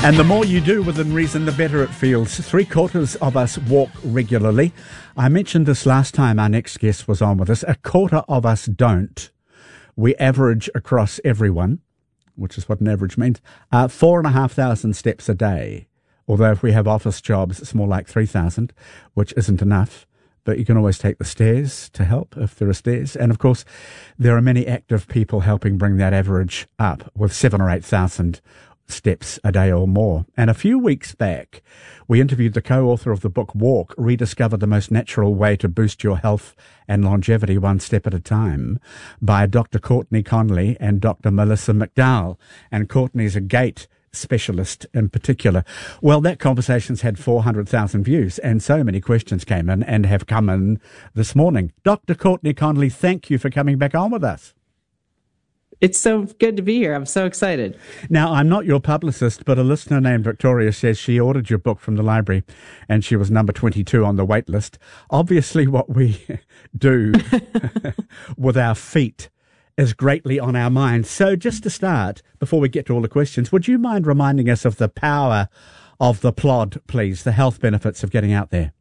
And the more you do within reason, the better it feels. 3/4 of us walk regularly. I mentioned this last time our next guest was on with us. 1/4 of us don't. We average across everyone, which is what an average means, 4,500 steps a day. Although if we have office jobs, it's more like 3,000, which isn't enough. But you can always take the stairs to help if there are stairs. And of course, there are many active people helping bring that average up with 7,000 or 8,000 steps a day or more. And a few weeks back, we interviewed the co-author of the book Walk, Rediscover the Most Natural Way to Boost Your Health and Longevity One Step at a Time, by Dr. Courtney Conley and Dr. Melissa McDowell. And Courtney's a gait specialist in particular. Well, that conversation's had 400,000 views, and so many questions came in and have come in this morning. Dr. Courtney Conley, thank you for coming back on with us. It's so good to be here. I'm so excited. Now, I'm not your publicist, but a listener named Victoria says she ordered your book from the library and she was number 22 on the wait list. Obviously, what we do with our feet is greatly on our minds. So just to start, before we get to all the questions, would you mind reminding us of the power of the plod, please, the health benefits of getting out there?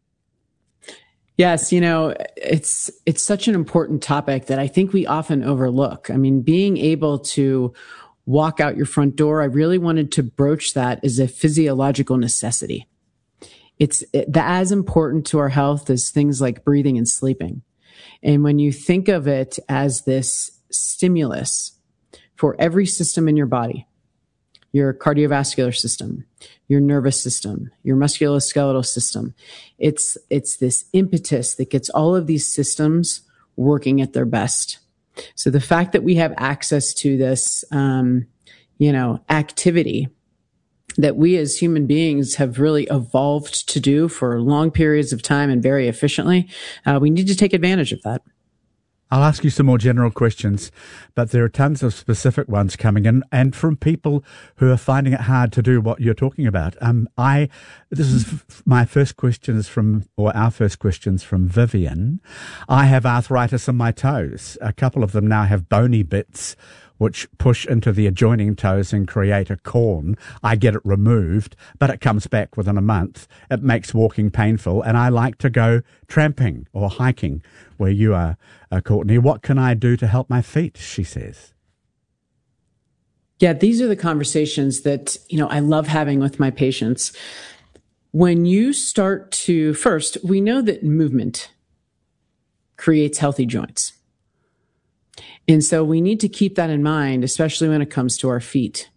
Yes, it's such an important topic that I think we often overlook. I mean, being able to walk out your front door, I really wanted to broach that as a physiological necessity. It's as important to our health as things like breathing and sleeping. And when you think of it as this stimulus for every system in your body, your cardiovascular system, your nervous system, your musculoskeletal system, it's this impetus that gets all of these systems working at their best. So the fact that we have access to this, activity that we as human beings have really evolved to do for long periods of time and very efficiently, we need to take advantage of that. I'll ask you some more general questions, but there are tons of specific ones coming in, and from people who are finding it hard to do what you're talking about. Our first question's from Vivian. I have arthritis in my toes. A couple of them now have bony bits which push into the adjoining toes and create a corn. I get it removed, but it comes back within a month. It makes walking painful, and I like to go tramping or hiking where you are, Courtney. What can I do to help my feet, she says? Yeah, these are the conversations that, I love having with my patients. When you start to, first, we know that movement creates healthy joints. And so we need to keep that in mind, especially when it comes to our feet.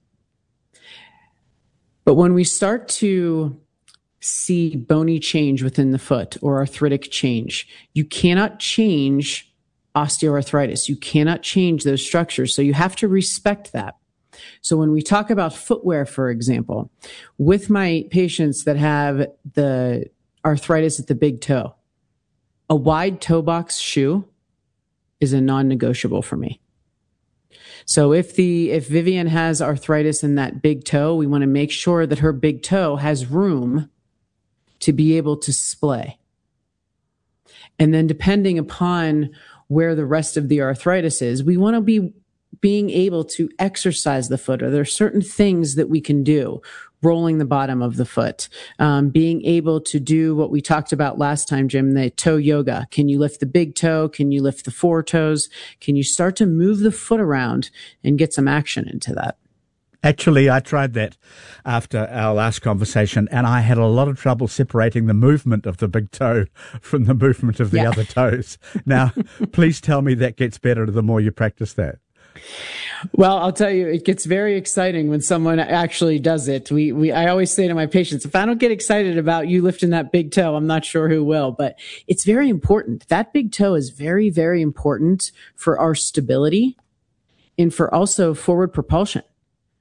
But when we start to see bony change within the foot or arthritic change, you cannot change osteoarthritis. You cannot change those structures. So you have to respect that. So when we talk about footwear, for example, with my patients that have the arthritis at the big toe, a wide toe box shoe is a non-negotiable for me. So if Vivian has arthritis in that big toe, we want to make sure that her big toe has room to be able to splay. And then depending upon where the rest of the arthritis is, we want to be being able to exercise the foot. Or there are certain things that we can do. Rolling the bottom of the foot, being able to do what we talked about last time, Jim, the toe yoga. Can you lift the big toe? Can you lift the four toes? Can you start to move the foot around and get some action into that? Actually, I tried that after our last conversation, and I had a lot of trouble separating the movement of the big toe from the movement of the other toes. Now, please tell me that gets better the more you practice that. Well, I'll tell you, it gets very exciting when someone actually does it. I always say to my patients, if I don't get excited about you lifting that big toe, I'm not sure who will, but it's very important. That big toe is very, very important for our stability and for also forward propulsion.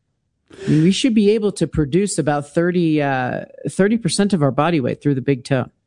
I mean, we should be able to produce about 30% of our body weight through the big toe.